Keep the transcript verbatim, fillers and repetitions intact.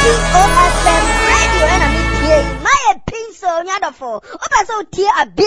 O F M radio and a media. My pencil, Yadafo. Opa so tear a bit.